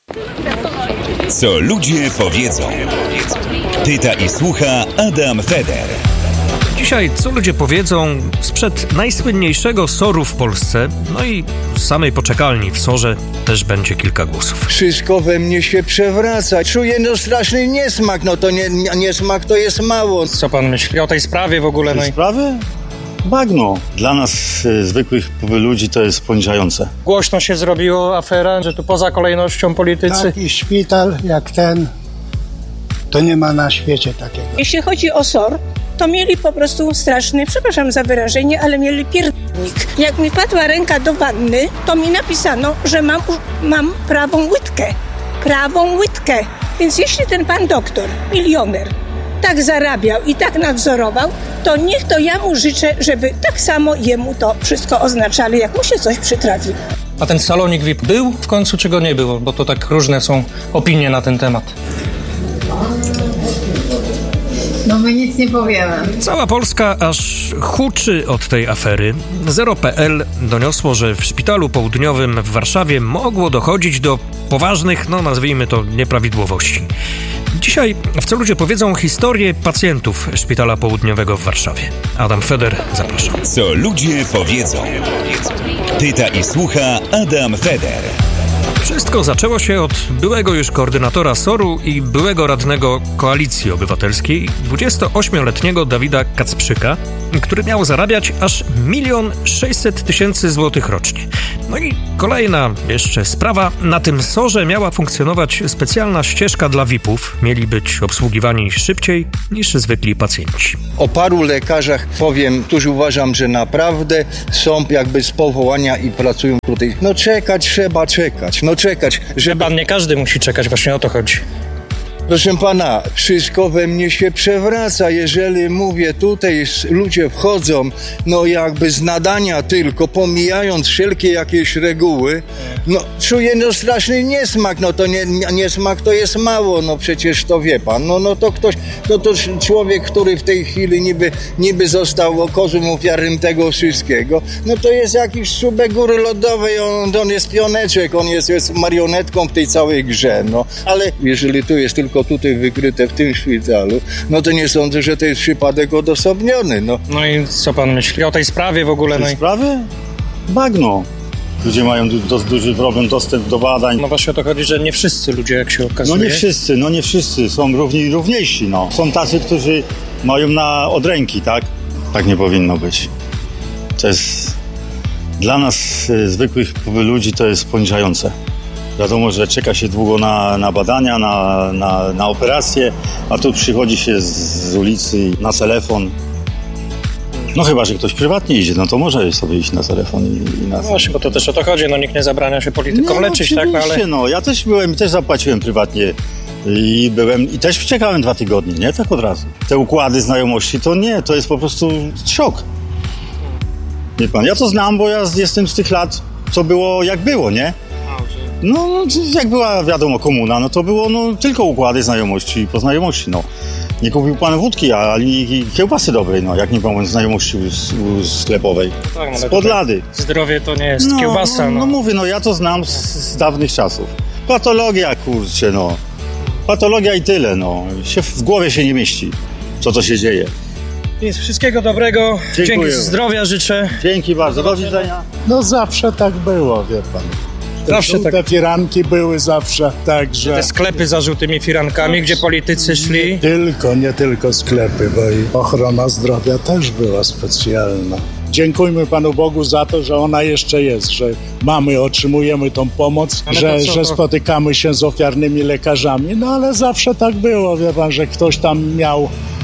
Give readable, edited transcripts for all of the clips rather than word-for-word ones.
Co ludzie powiedzą. Pyta i słucha Adam Feder. Dzisiaj, co ludzie powiedzą, sprzed najsłynniejszego SOR-u w Polsce, no i samej poczekalni w SOR-ze też będzie kilka głosów. Wszystko we mnie się przewraca. Czuję straszny niesmak. No to niesmak to jest mało. Co pan myśli o tej sprawie w ogóle? Tej sprawy? Bagno. Dla nas, zwykłych ludzi, to jest poniżające. Głośno się zrobiło afera, że tu poza kolejnością politycy. Taki szpital jak ten, to nie ma na świecie takiego. Jeśli chodzi o SOR, to mieli po prostu straszny, przepraszam za wyrażenie, ale mieli pierdolnik. Jak mi padła ręka do wanny, to mi napisano, że mam prawą łydkę. Prawą łydkę. Więc jeśli ten pan doktor, milioner, tak zarabiał i tak nadzorował, to niech to ja mu życzę, żeby tak samo jemu to wszystko oznaczali, jak mu się coś przytrafi. A ten salonik VIP był w końcu, czy go nie było? Bo to tak różne są opinie na ten temat. No my nic nie powiemy. Cała Polska aż huczy od tej afery. Zero.pl doniosło, że w szpitalu południowym w Warszawie mogło dochodzić do poważnych, nazwijmy to, nieprawidłowości. Dzisiaj w Co ludzie powiedzą historię pacjentów szpitala południowego w Warszawie. Adam Feder, zapraszam. Co ludzie powiedzą. Pyta i słucha Adam Feder. Wszystko zaczęło się od byłego już koordynatora SOR-u i byłego radnego Koalicji Obywatelskiej, 28-letniego Dawida Kacprzyka, który miał zarabiać aż 1 600 000 złotych rocznie. No i kolejna jeszcze sprawa. Na tym SOR-ze miała funkcjonować specjalna ścieżka dla VIP-ów. Mieli być obsługiwani szybciej niż zwykli pacjenci. O paru lekarzach powiem, którzy uważam, że naprawdę są jakby z powołania i pracują tutaj. Czekać trzeba czekać. Że pan nie każdy musi czekać, właśnie o to chodzi. Proszę pana, wszystko we mnie się przewraca. Jeżeli mówię, tutaj ludzie wchodzą, jakby z nadania tylko, pomijając wszelkie jakieś reguły, czuję straszny niesmak. To niesmak to jest mało, przecież to wie pan. To ktoś, to człowiek, który w tej chwili niby został kozłem ofiarnym tego wszystkiego, to jest jakiś czubek góry lodowej, on jest pioneczek, on jest marionetką w tej całej grze, ale jeżeli tu jest tylko tutaj wykryte w tym szpitalu, to nie sądzę, że to jest przypadek odosobniony. No i co pan myśli o tej sprawie w ogóle? Tej sprawy? Bagno. Ludzie mają duży problem, dostęp do badań. Właśnie o to chodzi, że nie wszyscy ludzie, jak się okazuje. Nie wszyscy są równiejsi, Są tacy, którzy mają od ręki, tak? Tak nie powinno być. To jest dla nas, zwykłych ludzi, to jest poniżające. Wiadomo, że czeka się długo na badania, na operacje, a tu przychodzi się z ulicy na telefon. Chyba że ktoś prywatnie idzie, to może sobie iść na telefon i na... Właśnie, bo to też o to chodzi, nikt nie zabrania się politykom leczyć, tak? Ale... ja też też zapłaciłem prywatnie i byłem, i też czekałem 2 tygodnie, nie? Tak od razu. Te układy znajomości, to nie, to jest po prostu szok. Wie pan, ja to znam, bo ja jestem z tych lat, co było, jak było, nie? Jak była, wiadomo, komuna, to było tylko układy znajomości i poznajomości, Nie kupił pan wódki, ani kiełbasy dobrej, jak nie mam znajomości sklepowej. Tak, z Podlady. Zdrowie to nie jest kiełbasa, mówię, ja to znam z dawnych czasów. Patologia, kurczę, Patologia i tyle, w głowie się nie mieści, co to się dzieje. Więc wszystkiego dobrego. Dzięki, zdrowia życzę. Dzięki bardzo, do widzenia. Zawsze tak było, wie pan. Te firanki były zawsze, także... Te sklepy za żółtymi firankami, gdzie politycy szli? Nie tylko sklepy, bo i ochrona zdrowia też była specjalna. Dziękujmy Panu Bogu za to, że ona jeszcze jest, że otrzymujemy tą pomoc, że spotykamy się z ofiarnymi lekarzami, ale zawsze tak było, wie pan, że ktoś tam miał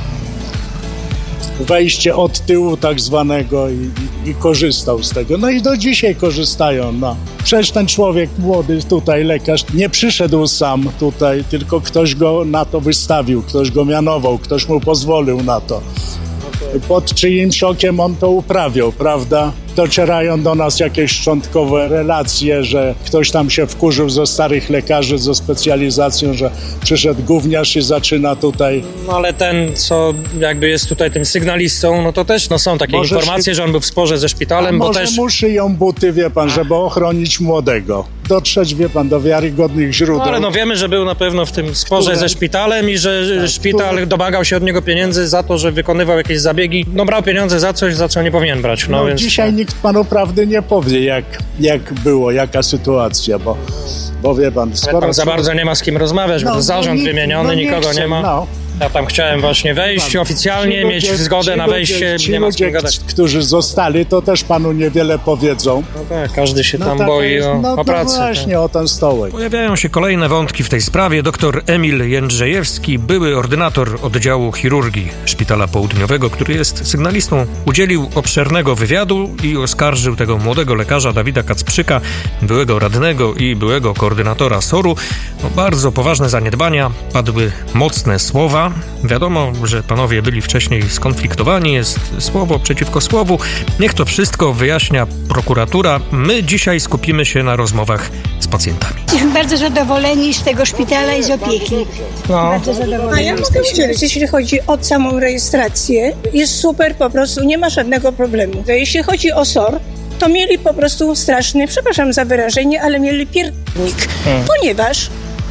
wejście od tyłu tak zwanego i korzystał z tego. I do dzisiaj korzystają. Przecież ten człowiek młody tutaj, lekarz, nie przyszedł sam tutaj, tylko ktoś go na to wystawił, ktoś go mianował, ktoś mu pozwolił na to. Pod czyimś okiem on to uprawiał, prawda? docierają do nas jakieś szczątkowe relacje, że ktoś tam się wkurzył ze starych lekarzy ze specjalizacją, że przyszedł gówniarz i zaczyna tutaj... No ale ten, co jakby jest tutaj tym sygnalistą, no to też są takie informacje, że on był w sporze ze szpitalem, bo może też... mu szyją buty, wie pan, żeby ochronić młodego. Dotrzeć, wie pan, do wiarygodnych źródeł. No ale no wiemy, że był na pewno w tym sporze ze szpitalem i że szpital domagał się od niego pieniędzy za to, że wykonywał jakieś zabiegi. No brał pieniądze za coś, za co nie powinien brać. No więc... Dzisiaj nikt panu prawdy nie powie, jak było, jaka sytuacja, bo wie pan... Skoro tam za bardzo nie ma z kim rozmawiać, bo to zarząd wymieniony, nikogo nie ma. No. Ja tam chciałem właśnie wejść oficjalnie, mieć zgodę na wejście, nie ma z kim gadać. Którzy zostali, to też panu niewiele powiedzą. No tak, każdy się tam boi o pracę. Właśnie o ten stołek. Pojawiają się kolejne wątki w tej sprawie. Dr Emil Jędrzejewski, były ordynator oddziału chirurgii Szpitala Południowego, który jest sygnalistą, udzielił obszernego wywiadu i oskarżył tego młodego lekarza Dawida Kacprzyka, byłego radnego i byłego koordynatora SOR-u, o bardzo poważne zaniedbania. Padły mocne słowa. Wiadomo, że panowie byli wcześniej skonfliktowani, jest słowo przeciwko słowu. Niech to wszystko wyjaśnia prokuratura. My dzisiaj skupimy się na rozmowach z pacjentami. Bardzo zadowoleni z tego szpitala i z opieki. No. Bardzo zadowoleni. A ja mogę udzielić, jeśli chodzi o samą rejestrację, jest super, po prostu nie ma żadnego problemu. Jeśli chodzi o SOR, to mieli po prostu straszny, przepraszam za wyrażenie, ale mieli pierdolnik, ponieważ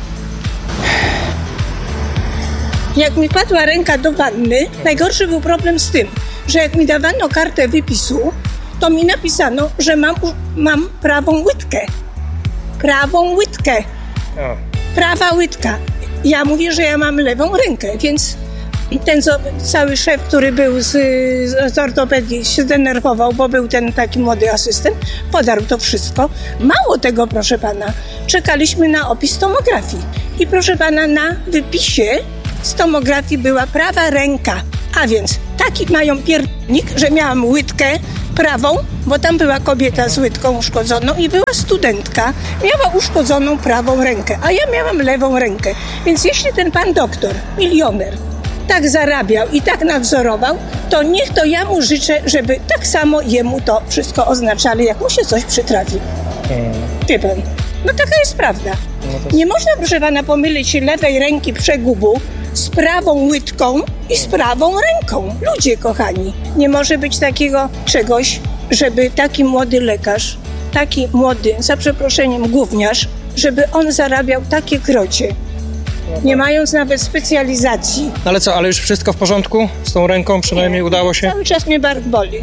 jak mi padła ręka do wanny, najgorszy był problem z tym, że jak mi dawano kartę wypisu, to mi napisano, że mam prawą łydkę. Prawą łydkę. Prawa łydka. Ja mówię, że ja mam lewą rękę, więc ten cały szef, który był z ortopedii, się zdenerwował, bo był ten taki młody asystent, podarł to wszystko. Mało tego, proszę pana, czekaliśmy na opis tomografii. I proszę pana, na wypisie z tomografii była prawa ręka, a więc taki mają pierdolnik, że miałam łydkę prawą, bo tam była kobieta z łydką uszkodzoną i była studentka, miała uszkodzoną prawą rękę, a ja miałam lewą rękę. Więc jeśli ten pan doktor, milioner, tak zarabiał i tak nadzorował, to niech to ja mu życzę, żeby tak samo jemu to wszystko oznaczali, jak mu się coś przytrafi. Wie pan, no taka jest prawda. Nie można, proszę pana, pomylić lewej ręki przegubu z prawą łydką i z prawą ręką. Ludzie kochani, nie może być takiego czegoś, żeby taki młody lekarz, taki młody, za przeproszeniem, gówniarz, żeby on zarabiał takie krocie, nie mając nawet specjalizacji. Ale co, ale już wszystko w porządku? Z tą ręką przynajmniej udało się? Cały czas mnie bark boli.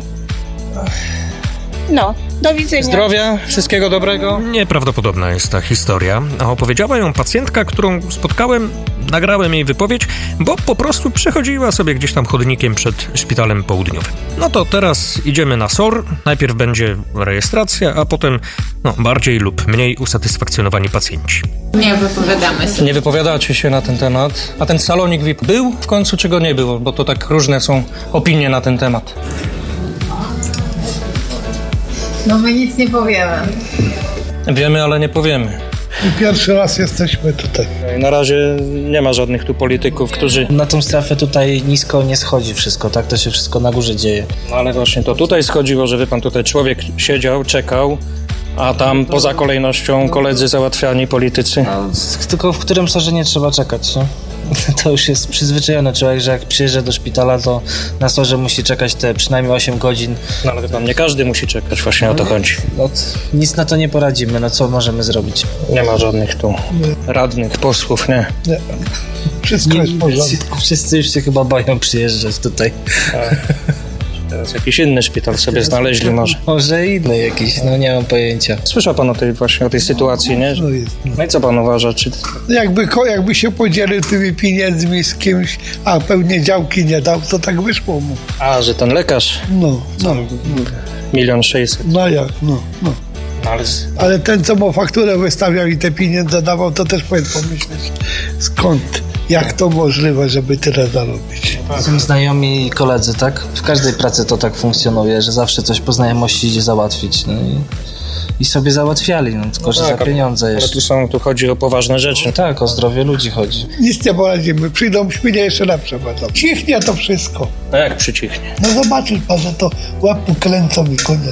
No, do widzenia. Zdrowia, wszystkiego dobrego. Nieprawdopodobna jest ta historia, a opowiedziała ją pacjentka, którą spotkałem, nagrałem jej wypowiedź, bo po prostu przechodziła sobie gdzieś tam chodnikiem przed Szpitalem Południowym. No to teraz idziemy na SOR, najpierw będzie rejestracja, a potem bardziej lub mniej usatysfakcjonowani pacjenci. Nie wypowiadamy się. Nie wypowiadacie się na ten temat. A ten salonik VIP był w końcu, czego nie było? Bo to tak różne są opinie na ten temat. No my nic nie powiemy. Wiemy, ale nie powiemy. I pierwszy raz jesteśmy tutaj. Na razie nie ma żadnych tu polityków, którzy... Na tą strefę tutaj nisko nie schodzi wszystko, tak? To się wszystko na górze dzieje. No ale właśnie to tutaj schodziło, że wie pan, tutaj człowiek siedział, czekał, a tam poza kolejnością koledzy załatwiani, politycy. No, tylko w którym SOR-ze nie trzeba czekać, nie? To już jest przyzwyczajony człowiek, że jak przyjeżdża do szpitala, to na SOR-ze musi czekać te przynajmniej 8 godzin. No ale pan, nie każdy musi czekać, właśnie o to chodzi. No, nic na to nie poradzimy, no co możemy zrobić? Nie ma żadnych tu radnych, posłów, nie. Nie. Wszystko jest w porządku. Wszyscy już się chyba boją przyjeżdżać tutaj. Teraz jakiś inny szpital sobie znaleźli może. Może inny jakiś, no nie mam pojęcia. Słyszał pan o tej sytuacji, nie? No i co pan uważa? Czy... Jakby się podzielił tymi pieniędzmi z kimś, a pewnie działki nie dał, to tak wyszło mu. A, że ten lekarz? No. 1 600 000. No jak, no. Ale ten, co mu fakturę wystawiał i te pieniądze dawał, to też powinien pomyśleć, skąd, jak to możliwe, żeby tyle zarobić. Są znajomi i koledzy, tak? W każdej pracy to tak funkcjonuje, że zawsze coś po znajomości idzie załatwić. No i sobie załatwiali, no, tylko że za pieniądze jeszcze. Ale tu chodzi o poważne rzeczy. No tak, o zdrowie ludzi chodzi. Nic nie poradzimy, przyjdą świnie jeszcze lepsze będą. Cichnie to wszystko. A jak przycichnie? No zobaczysz pan, że to łapy kręcą i koniec tam.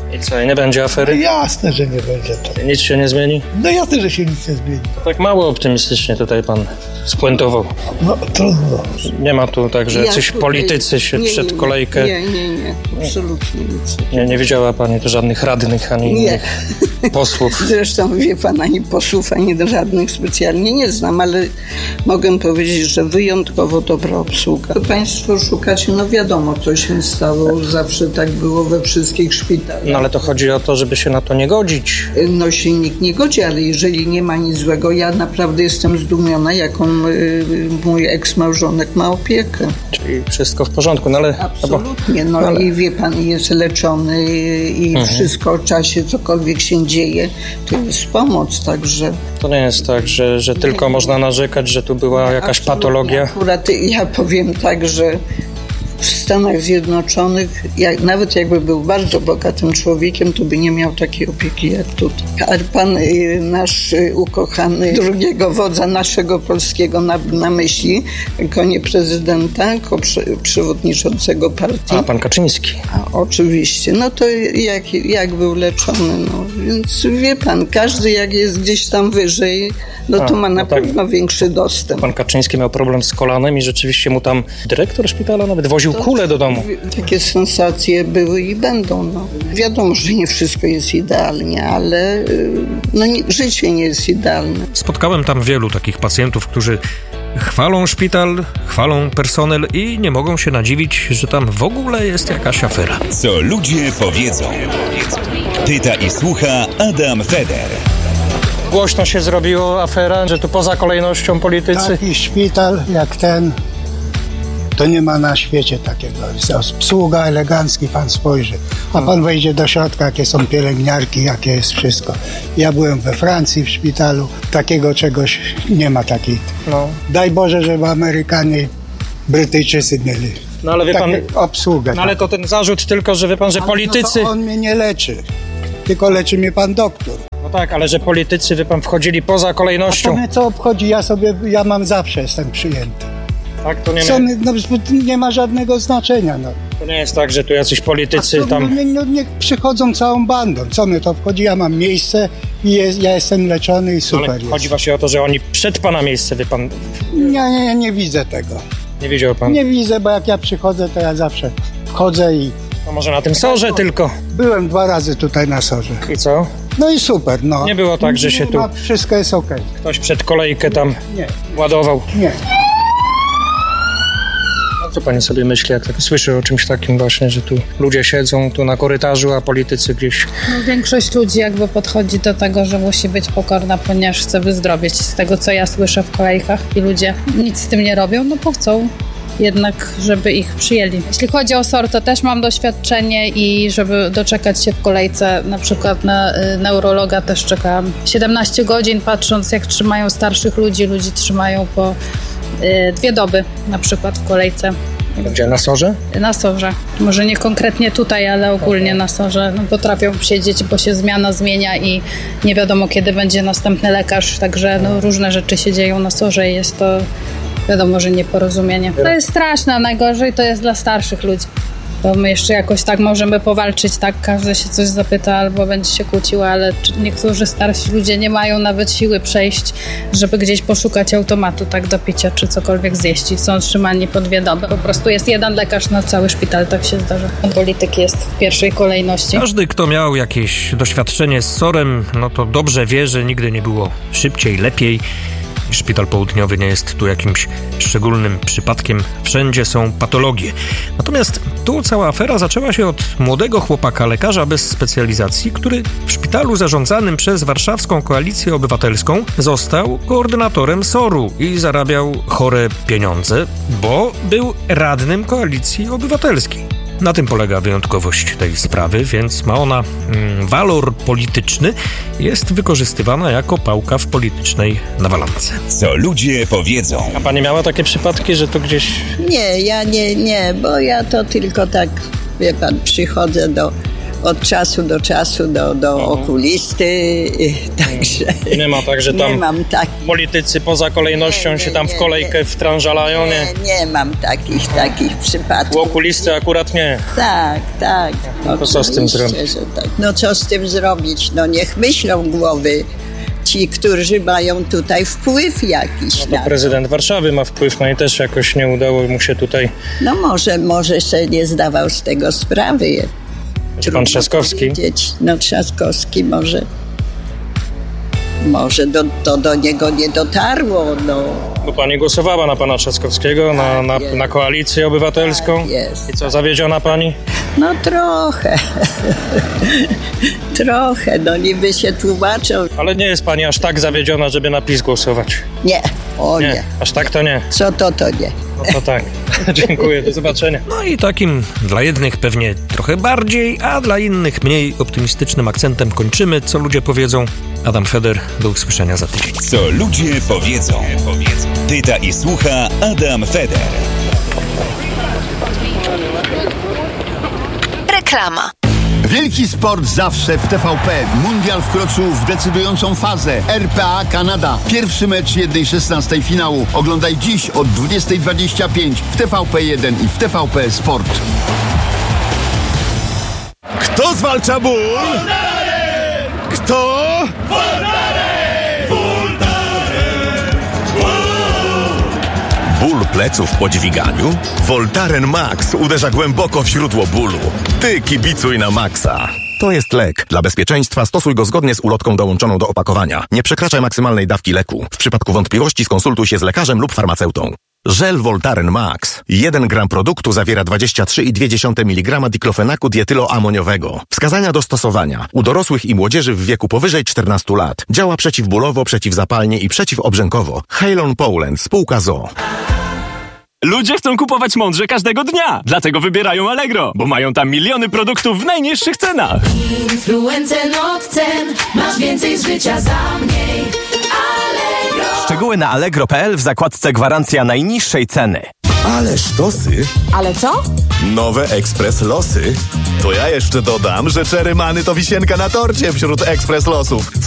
I co, i nie będzie afery? No jasne, że nie będzie to. Nic się nie zmieni? No jasne, że się nic nie zmieni. To tak mało optymistycznie tutaj pan spuentował. No trudno. Nie ma tu tak, że jacyś politycy się przed kolejkę... Nie, absolutnie nic. Nie widziała pani tu żadnych radnych, ani innych posłów. Zresztą wie pan, ani posłów, ani żadnych specjalnie nie znam, ale mogę powiedzieć, że wyjątkowo dobra obsługa. Państwo szukacie, no wiadomo, co się stało, zawsze tak było we wszystkich szpitalach. No ale to chodzi o to, żeby się na to nie godzić. No się nikt nie godzi, ale jeżeli nie ma nic złego, ja naprawdę jestem zdumiona, jaką mój eks-małżonek ma opiekę. Czyli wszystko w porządku, no ale... Absolutnie, no i wie pan, jest leczony i wszystko o czasie, cokolwiek się dzieje, to jest pomoc, także... To nie jest tak, że tylko można narzekać, że tu była jakaś patologia. Akurat ja powiem tak, że w Stanach Zjednoczonych, nawet jakby był bardzo bogatym człowiekiem, to by nie miał takiej opieki jak tutaj. A pan nasz ukochany drugiego wodza naszego polskiego na myśli, tylko nie prezydenta, tylko przewodniczącego partii. A, pan Kaczyński. A, oczywiście. No to jak był leczony, no. Więc wie pan, każdy jak jest gdzieś tam wyżej, no to ma na pewno większy dostęp. Pan Kaczyński miał problem z kolanem i rzeczywiście mu tam dyrektor szpitala nawet woził kulę do domu. Takie sensacje były i będą. No. Wiadomo, że nie wszystko jest idealnie, ale życie nie jest idealne. Spotkałem tam wielu takich pacjentów, którzy chwalą szpital, chwalą personel i nie mogą się nadziwić, że tam w ogóle jest jakaś afera. Co ludzie powiedzą. Pyta i słucha Adam Feder. Głośno się zrobiło afera, że tu poza kolejnością politycy... Taki szpital jak ten, to nie ma na świecie takiego. Obsługa, elegancki, pan spojrzy. A pan wejdzie do środka, jakie są pielęgniarki, jakie jest wszystko. Ja byłem we Francji w szpitalu, takiego czegoś nie ma takiej. No. Daj Boże, żeby Amerykanie, Brytyjczycy mieli. No ale wie pan, obsługę. No ale to ten zarzut tylko, że wie pan, że politycy... No to on mnie nie leczy, tylko leczy mnie pan doktor. No tak, ale że politycy, wie pan, wchodzili poza kolejnością. A to mnie co obchodzi, ja mam zawsze, jestem przyjęty. Tak, to nie ma żadnego znaczenia. No. To nie jest tak, że tu jacyś politycy tam... Niech przychodzą całą bandą. Co mnie to wchodzi? Ja mam miejsce i ja jestem leczony i super. Ale chodzi właśnie o to, że oni przed pana miejsce, wie pan... Nie widzę tego. Nie widział pan? Nie widzę, bo jak ja przychodzę, to ja zawsze wchodzę i... No może na tym SOR-ze tylko. Byłem 2 razy tutaj na SOR-ze. I co? No i super, no. Nie było tak, że się tu... Wszystko jest okej. Ktoś przed kolejkę tam ładował? Nie. Co pani sobie myśli, jak tak słyszy o czymś takim właśnie, że tu ludzie siedzą tu na korytarzu, a politycy gdzieś... No, większość ludzi jakby podchodzi do tego, że musi być pokorna, ponieważ chce wyzdrowieć. Z tego, co ja słyszę w kolejkach i ludzie nic z tym nie robią, no bo chcą jednak, żeby ich przyjęli. Jeśli chodzi o SOR, to też mam doświadczenie i żeby doczekać się w kolejce, na przykład na neurologa też czekałam 17 godzin, patrząc jak trzymają starszych ludzi trzymają po 2 doby na przykład w kolejce. Gdzie, na SOR-ze? Na SOR-ze. Może nie konkretnie tutaj, ale ogólnie na SOR-ze. No, potrafią siedzieć, bo się zmienia i nie wiadomo kiedy będzie następny lekarz, także różne rzeczy się dzieją na SOR-ze i jest to wiadomo, że nieporozumienie. To jest straszne, a najgorzej to jest dla starszych ludzi. Bo my jeszcze jakoś tak możemy powalczyć, tak? Każdy się coś zapyta albo będzie się kłócił, ale niektórzy starsi ludzie nie mają nawet siły przejść, żeby gdzieś poszukać automatu tak do picia czy cokolwiek zjeść i są trzymani po 2 doby. Po prostu jest 1 lekarz na cały szpital, tak się zdarza. Polityk jest w pierwszej kolejności. Każdy, kto miał jakieś doświadczenie z SOR-em, no to dobrze wie, że nigdy nie było szybciej, lepiej. Szpital Południowy nie jest tu jakimś szczególnym przypadkiem. Wszędzie są patologie. Natomiast tu cała afera zaczęła się od młodego chłopaka, lekarza bez specjalizacji, który w szpitalu zarządzanym przez Warszawską Koalicję Obywatelską został koordynatorem SOR-u i zarabiał chore pieniądze, bo był radnym Koalicji Obywatelskiej. Na tym polega wyjątkowość tej sprawy, więc ma ona walor polityczny, jest wykorzystywana jako pałka w politycznej nawalance. Co ludzie powiedzą. A pani miała takie przypadki, że to gdzieś... Nie, ja nie, bo ja to tylko tak, wie pan, przychodzę do od czasu do czasu do okulisty, także... Nie ma tak, że tam politycy poza kolejnością się tam w kolejkę wtrążalają, nie? Nie mam takich przypadków. U okulisty akurat nie. Tak. No to co z tym zrobić? Tak. No co z tym zrobić? No niech myślą głowy ci, którzy mają tutaj wpływ jakiś. No to prezydent Warszawy ma wpływ, no i też jakoś nie udało mu się tutaj... No może sobie nie zdawał z tego sprawy. Czy pan Trzaskowski? No Trzaskowski może do niego nie dotarło, no. Bo pani głosowała na pana Trzaskowskiego, na Koalicję Obywatelską. Tak, jest. I co, zawiedziona pani? No trochę, no niby się tłumaczą. Ale nie jest pani aż tak zawiedziona, żeby na PiS głosować? Nie, nie. Aż tak to nie. Co to nie. No to tak. Dziękuję, do zobaczenia. No i takim dla jednych pewnie trochę bardziej, a dla innych mniej optymistycznym akcentem kończymy, co ludzie powiedzą. Adam Feder, do usłyszenia za tydzień. Co ludzie powiedzą. Pyta i słucha Adam Feder. Reklama. Wielki sport zawsze w TVP. Mundial wkroczył w decydującą fazę. RPA Kanada. Pierwszy mecz 1/16 finału. Oglądaj dziś od 20:25 w TVP1 i w TVP Sport. Kto zwalcza ból? Kto? Ból pleców po dźwiganiu? Voltaren Max uderza głęboko w źródło bólu. Ty kibicuj na Maxa. To jest lek. Dla bezpieczeństwa stosuj go zgodnie z ulotką dołączoną do opakowania. Nie przekraczaj maksymalnej dawki leku. W przypadku wątpliwości skonsultuj się z lekarzem lub farmaceutą. Żel Voltaren Max. 1 gram produktu zawiera 23,2 mg diklofenaku dietyloamoniowego. Wskazania do stosowania. U dorosłych i młodzieży w wieku powyżej 14 lat. Działa przeciwbólowo, przeciwzapalnie i przeciwobrzękowo. Halon Poland, spółka ZOO. Ludzie chcą kupować mądrze każdego dnia, dlatego wybierają Allegro, bo mają tam miliony produktów w najniższych cenach. Influencer od cen, masz więcej z życia za mniej. Allegro. Szczegóły na allegro.pl w zakładce gwarancja najniższej ceny. Ale sztosy. Ale co? Nowe Ekspres Losy. To ja jeszcze dodam, że Cherry Many to wisienka na torcie wśród Ekspres Losów.